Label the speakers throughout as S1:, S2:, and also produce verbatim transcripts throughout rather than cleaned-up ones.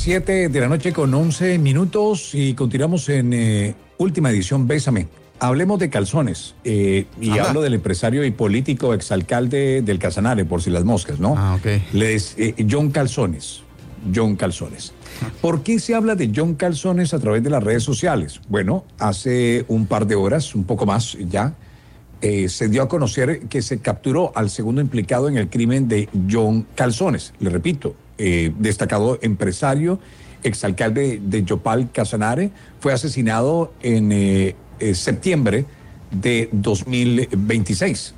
S1: siete de la noche con once minutos y continuamos en eh, última edición Bésame. Hablemos de calzones eh, y Ajá. hablo del empresario y político exalcalde del Casanare, por si las moscas, ¿no?
S2: Ah, ok.
S1: Les, eh, John Calzones. John Calzones. ¿Por qué se habla de John Calzones a través de las redes sociales? Bueno, hace un par de horas, un poco más ya, eh, se dio a conocer que se capturó al segundo implicado en el crimen de John Calzones. Le repito, eh, destacado empresario, exalcalde de Yopal, Casanare, fue asesinado en eh, eh, septiembre de dos mil veintiséis.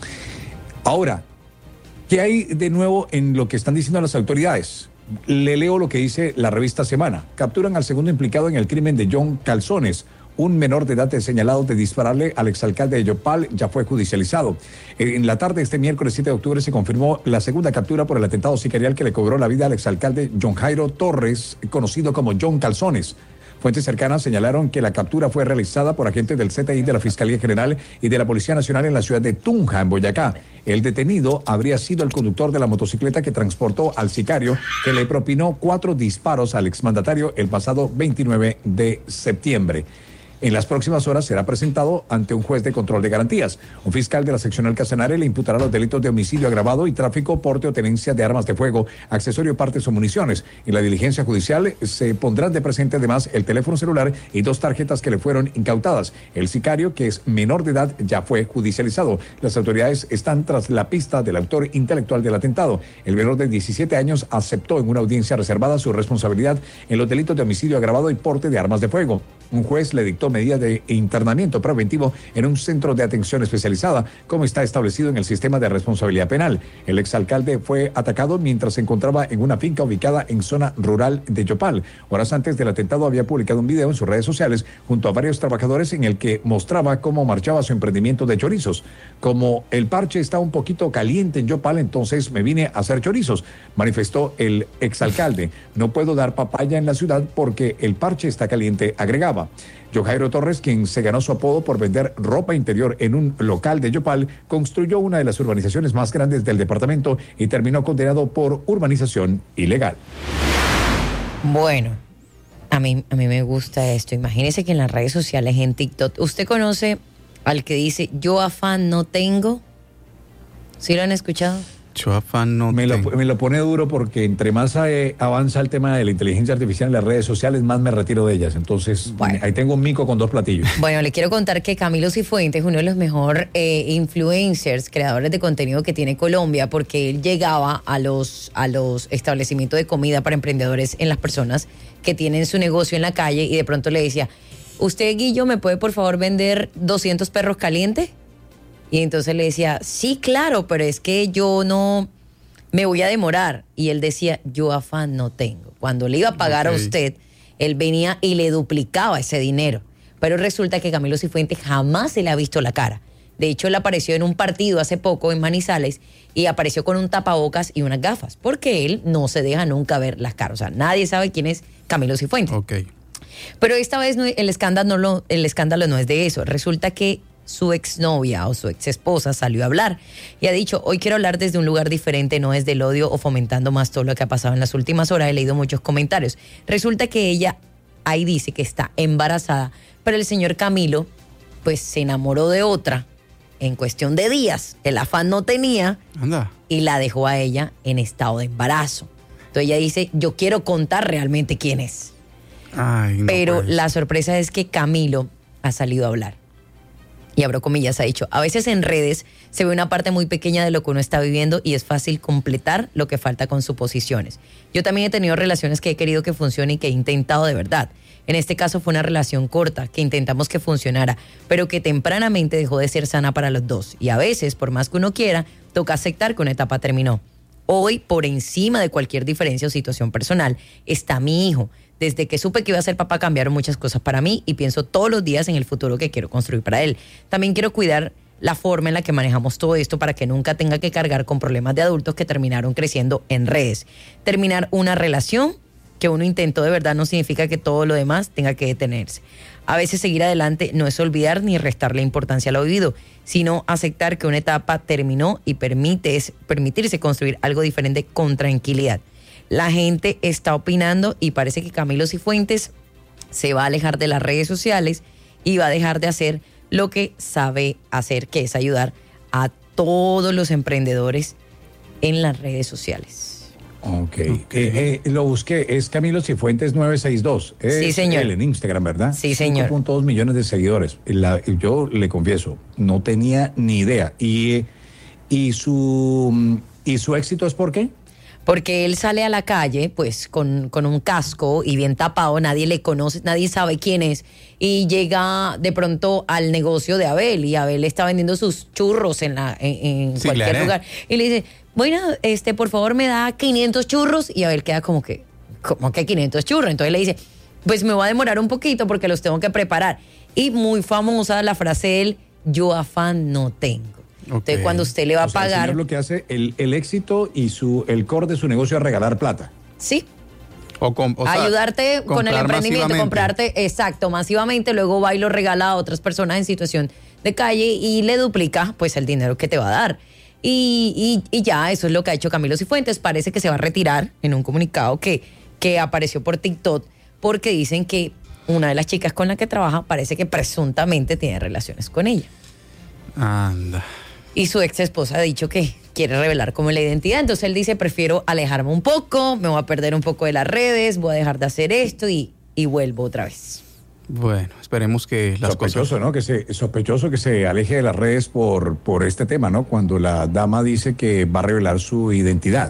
S1: Ahora, ¿qué hay de nuevo en lo que están diciendo las autoridades? Le leo lo que dice la revista Semana. Capturan al segundo implicado en el crimen de John Calzones. Un menor de edad señalado de dispararle al exalcalde de Yopal ya fue judicializado. En la tarde de este miércoles siete de octubre se confirmó la segunda captura por el atentado sicarial que le cobró la vida al exalcalde John Jairo Torres, conocido como John Calzones. Fuentes cercanas señalaron que la captura fue realizada por agentes del C T I de la Fiscalía General y de la Policía Nacional en la ciudad de Tunja, en Boyacá. El detenido habría sido el conductor de la motocicleta que transportó al sicario, que le propinó cuatro disparos al exmandatario el pasado veintinueve de septiembre. En las próximas horas será presentado ante un juez de control de garantías. Un fiscal de la seccional Casanare le imputará los delitos de homicidio agravado y tráfico, porte o tenencia de armas de fuego, accesorio, partes o municiones. En la diligencia judicial se pondrán de presente además el teléfono celular y dos tarjetas que le fueron incautadas. El sicario, que es menor de edad, ya fue judicializado. Las autoridades están tras la pista del autor intelectual del atentado. El menor de diecisiete años aceptó en una audiencia reservada su responsabilidad en los delitos de homicidio agravado y porte de armas de fuego. Un juez le dictó medida de internamiento preventivo en un centro de atención especializada, como está establecido en el sistema de responsabilidad penal. El exalcalde fue atacado mientras se encontraba en una finca ubicada en zona rural de Yopal. Horas antes del atentado había publicado un video en sus redes sociales junto a varios trabajadores en el que mostraba cómo marchaba su emprendimiento de chorizos. Como el parche está un poquito caliente en Yopal, entonces me vine a hacer chorizos, manifestó el exalcalde. No puedo dar papaya en la ciudad porque el parche está caliente, agregaba. John Jairo Torres, quien se ganó su apodo por vender ropa interior en un local de Yopal, construyó una de las urbanizaciones más grandes del departamento y terminó condenado por urbanización ilegal.
S3: Bueno, a mí, a mí me gusta esto. Imagínese que en las redes sociales, en TikTok, ¿usted conoce al que dice yo afán no tengo? ¿Sí lo han escuchado?
S2: Yo afán no
S1: me lo,
S2: tengo.
S1: me lo pone duro porque entre más eh, avanza el tema de la inteligencia artificial en las redes sociales, más me retiro de ellas. Entonces, bueno, ahí tengo un mico con dos platillos.
S3: Bueno, le quiero contar que Camilo Cifuentes es uno de los mejores eh, influencers, creadores de contenido que tiene Colombia, porque él llegaba a los, a los establecimientos de comida para emprendedores en las personas que tienen su negocio en la calle y de pronto le decía, ¿usted, Guillo, me puede por favor vender doscientos perros calientes? Y entonces le decía, sí, claro, pero es que yo no me voy a demorar. Y él decía, yo afán no tengo. Cuando le iba a pagar okay. a usted, él venía y le duplicaba ese dinero. Pero resulta que Camilo Cifuentes jamás se le ha visto la cara. De hecho, él apareció en un partido hace poco en Manizales y apareció con un tapabocas y unas gafas, porque él no se deja nunca ver las caras. O sea, nadie sabe quién es Camilo Cifuentes.
S2: Okay.
S3: Pero esta vez no, el, escándalo no lo, el escándalo no es de eso. Resulta que su exnovia o su exesposa salió a hablar y ha dicho, hoy quiero hablar desde un lugar diferente, no desde el odio o fomentando más todo lo que ha pasado en las últimas horas. He leído muchos comentarios. Resulta que ella ahí dice que está embarazada, pero el señor Camilo pues se enamoró de otra en cuestión de días. El afán no tenía
S2: Anda.
S3: Y la dejó a ella en estado de embarazo. Entonces ella dice, yo quiero contar realmente quién es.
S2: Ay, no
S3: pero
S2: puedes.
S3: La sorpresa es que Camilo ha salido a hablar. Y abro comillas, ha dicho, a veces en redes se ve una parte muy pequeña de lo que uno está viviendo y es fácil completar lo que falta con suposiciones. Yo también he tenido relaciones que he querido que funcione y que he intentado de verdad. En este caso fue una relación corta, que intentamos que funcionara, pero que tempranamente dejó de ser sana para los dos. Y a veces, por más que uno quiera, toca aceptar que una etapa terminó. Hoy, por encima de cualquier diferencia o situación personal, está mi hijo. Desde que supe que iba a ser papá cambiaron muchas cosas para mí y pienso todos los días en el futuro que quiero construir para él. También quiero cuidar la forma en la que manejamos todo esto para que nunca tenga que cargar con problemas de adultos que terminaron creciendo en redes. Terminar una relación que uno intentó de verdad no significa que todo lo demás tenga que detenerse. A veces seguir adelante no es olvidar ni restarle importancia a lo vivido, sino aceptar que una etapa terminó y permite, permitirse construir algo diferente con tranquilidad. La gente está opinando y parece que Camilo Cifuentes se va a alejar de las redes sociales y va a dejar de hacer lo que sabe hacer, que es ayudar a todos los emprendedores en las redes sociales.
S1: Ok, eh, eh, lo busqué, es Camilo Cifuentes nueve seis dos. Es
S3: Sí, señor.
S1: él en Instagram, ¿verdad?
S3: Sí, señor.
S1: cinco punto dos millones de seguidores. La- yo le confieso, no tenía ni idea. Y, y, su, ¿Y su éxito es por qué?
S3: Porque él sale a la calle, pues, con, con un casco y bien tapado, nadie le conoce, nadie sabe quién es, y llega de pronto al negocio de Abel, y Abel está vendiendo sus churros en, la, en, en
S2: Sí,
S3: cualquier
S2: claro.
S3: lugar. Y le dice, bueno, este, por favor me da quinientos churros, y Abel queda como que, ¿cómo que quinientos churros? Entonces le dice, pues me va a demorar un poquito porque los tengo que preparar. Y muy famosa la frase de él, yo afán no tengo. Entonces
S2: Ok.
S3: cuando usted le va a
S1: O sea, el
S3: pagar,
S1: señor lo que hace, el, el éxito y su el core de su negocio es regalar plata.
S3: sí,
S2: O com- o sea,
S3: ayudarte con el
S2: comprar
S3: emprendimiento,
S2: masivamente.
S3: comprarte, exacto, masivamente, luego va y lo regala a otras personas en situación de calle y le duplica pues el dinero que te va a dar. Y, y, y ya, eso es lo que ha hecho Camilo Cifuentes. Parece que se va a retirar en un comunicado que, que apareció por TikTok, porque dicen que una de las chicas con la que trabaja parece que presuntamente tiene relaciones con ella.
S2: Anda.
S3: Y su ex esposa ha dicho que quiere revelar como la identidad. Entonces él dice, prefiero alejarme un poco, me voy a perder un poco de las redes, voy a dejar de hacer esto y, y vuelvo otra vez.
S2: Bueno, esperemos que las
S1: Sospechoso,
S2: cosas...
S1: ¿no? Que se, sospechoso que se aleje de las redes por, por este tema, ¿no? Cuando la dama dice que va a revelar su identidad.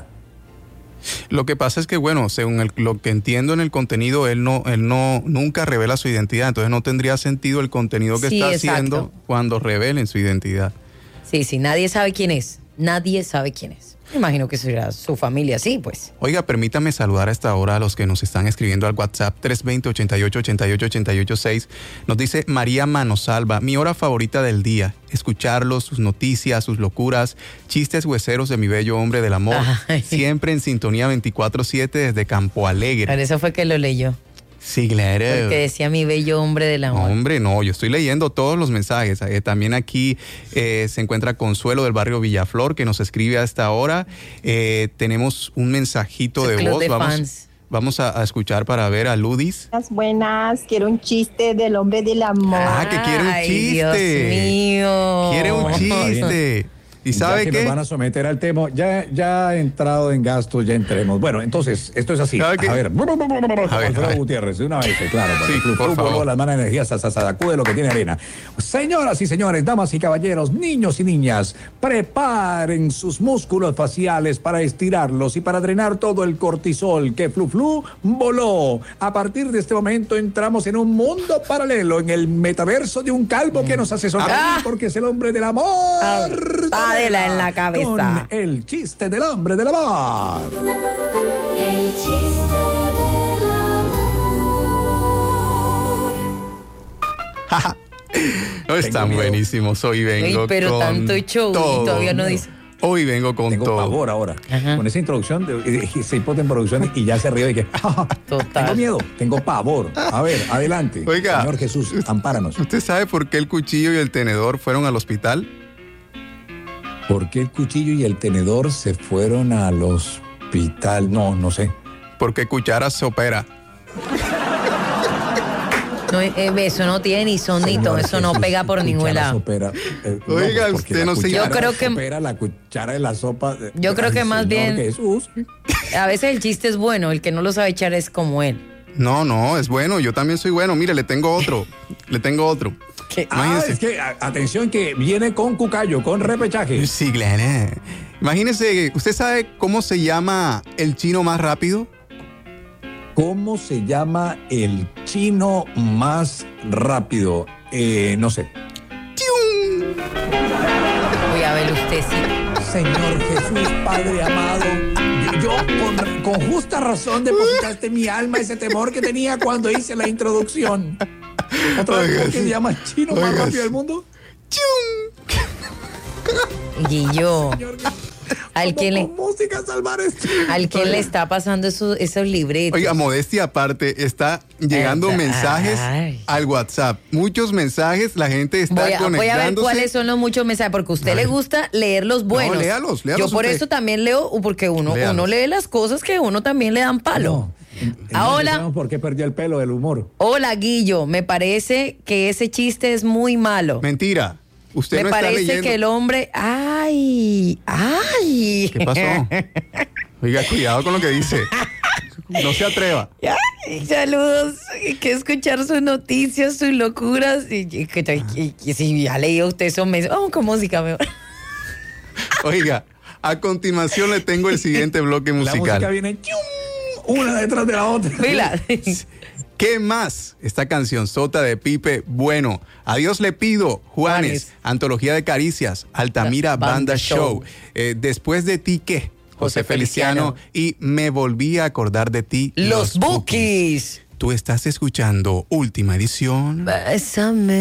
S2: Lo que pasa es que, bueno, según el- lo que entiendo en el contenido, él no, él no nunca revela su identidad, entonces no tendría sentido el contenido que
S3: Sí,
S2: está
S3: exacto.
S2: haciendo cuando revelen su identidad.
S3: Sí, sí, nadie sabe quién es. Nadie sabe quién es. Me imagino que será su familia, sí, pues.
S2: Oiga, permítame saludar a esta hora a los que nos están escribiendo al WhatsApp tres dos cero, ochenta y ocho, ochenta y ocho, ochenta y ocho seis. Nos dice María Manosalva, mi hora favorita del día, escucharlos, sus noticias, sus locuras, chistes hueseros de mi bello hombre del amor,
S3: Ay.
S2: siempre en sintonía veinticuatro siete desde Campo Alegre.
S3: Por eso fue que lo leyó.
S2: Sí, claro.
S3: Porque decía mi bello hombre del amor.
S2: Hombre, no, yo estoy leyendo todos los mensajes. Eh, también aquí eh, se encuentra Consuelo del barrio Villaflor que nos escribe a esta hora. Eh, tenemos un mensajito
S3: Su
S2: de
S3: club
S2: voz.
S3: de
S2: vamos
S3: fans.
S2: vamos a, a escuchar para ver a Ludis.
S4: Buenas, buenas, quiero un chiste del hombre del amor.
S2: Ah, que quiere un
S3: Ay,
S2: chiste.
S3: Dios mío.
S2: Quiere un chiste. ¿Y sabe
S1: ya que
S2: qué?
S1: nos van a someter al tema, ya, ya entrado en gastos, ya entremos. Bueno, entonces, esto es así.
S2: ¿Sabe qué?
S1: A ver,
S2: A ver,
S1: Alfredo
S2: a ver.
S1: Gutiérrez, de una vez, claro.
S2: Sí,
S1: el club,
S2: por
S1: club,
S2: favor.
S1: vuelvo las manos de energía, sa- sa- sa- sacude lo que tiene arena. Señoras y señores, damas y caballeros, niños y niñas, preparen sus músculos faciales para estirarlos y para drenar todo el cortisol que Flu Flu voló. A partir de este momento entramos en un mundo paralelo, en el metaverso de un calvo que nos asesorará
S3: Ah.
S1: porque es el hombre del amor.
S3: Ah, pádela en la cabeza.
S1: Con el chiste del hombre del amor.
S5: El chiste del amor.
S2: No, están
S1: miedo.
S2: buenísimos. Hoy vengo
S3: Ay, pero
S2: con
S3: tanto show y
S2: todo.
S3: todavía no dice.
S2: Hoy vengo con
S1: Tengo
S2: todo.
S1: pavor ahora.
S3: Ajá.
S1: Con esa introducción, de, y- se hipote en producción y ya se rió y que.
S3: Total.
S1: Tengo miedo, tengo pavor. A ver, adelante.
S2: Oiga.
S1: Señor Jesús, ampáranos.
S2: ¿Usted sabe por qué el cuchillo y el tenedor fueron al hospital?
S1: ¿Por qué el cuchillo y el tenedor se fueron al hospital? No, no sé.
S2: Porque cuchara se opera.
S3: No, eh, eso no tiene ni son ni todo,
S1: Señor
S3: eso no
S1: Jesús,
S3: pega por ningún
S1: cuchara
S3: lado.
S1: sopera, eh, no,
S2: Oiga,
S1: pues porque
S2: usted
S1: la
S2: no se-
S1: cuchara
S3: Yo creo que-
S1: sopera la cuchara de la sopa. de-
S3: Yo creo que
S1: Ay,
S3: más
S1: Señor
S3: bien-
S1: Jesús.
S3: A veces el chiste es bueno, el que no lo sabe echar es como él.
S2: No, no, es bueno. Yo también soy bueno. Mire, le tengo otro. le tengo otro.
S3: ¿Qué?
S1: Ah,
S2: Imagínese.
S1: es que, a- atención, que viene con cucayo, con repechaje.
S2: Sí, claro. Imagínese, ¿usted sabe cómo se llama el chino más rápido?
S1: ¿Cómo se llama el chino más rápido? Eh, no sé.
S3: Voy a ver usted sí.
S1: Señor Jesús, Padre amado, yo, yo con, con justa razón depositaste en mi alma ese temor que tenía cuando hice la introducción. ¿Otra vez
S2: Oiga,
S1: cómo que
S2: sí.
S1: se llama el chino más
S2: Oiga,
S1: rápido
S2: sí.
S1: del mundo?
S3: Y yo.
S1: Señor,
S3: ¿Al quién le,
S1: música salvar esto?
S3: al quién le está pasando esos, esos libretos?
S2: Oiga, modestia aparte, está llegando
S3: Ay.
S2: mensajes al WhatsApp. Muchos mensajes, la gente está
S3: Voy a, voy a ver
S2: conectándose.
S3: cuáles son los muchos mensajes, porque a usted le gusta leer los buenos.
S2: léalos, léalos
S3: Yo por
S2: usted.
S3: eso también leo, porque uno,
S2: Léalos.
S3: uno lee las cosas que uno también le dan palo. Ah, hola.
S1: Sabemos por qué perdió el pelo del humor.
S3: Hola, Guillo. Me parece que ese chiste es muy malo.
S2: Mentira. Usted
S3: Me
S2: no está
S3: parece
S2: leyendo.
S3: que el hombre. ¡Ay! ¡Ay!
S2: ¿Qué pasó? Oiga, cuidado con lo que dice. No se atreva.
S3: Ay, saludos. Que escuchar sus noticias, sus locuras. Y, y, que- y- y si ya leído usted esos meses. Vamos con música mejor.
S2: Oiga, a continuación le tengo el siguiente bloque
S1: La música
S2: musical.
S1: viene ¡chum! Una detrás de la otra.
S3: Mira.
S2: ¿Qué más? Esta canción sota de Pipe, bueno. A Dios le pido, Juanes,
S3: Juanes.
S2: Antología de Caricias, Altamira
S3: Banda
S2: Banda,
S3: Show.
S2: Show. Eh, después de ti, ¿qué? José
S3: José
S2: Feliciano.
S3: Feliciano.
S2: Y me volví a acordar de ti.
S3: Los Bookies.
S2: Tú estás escuchando Última Edición.
S3: Bésame.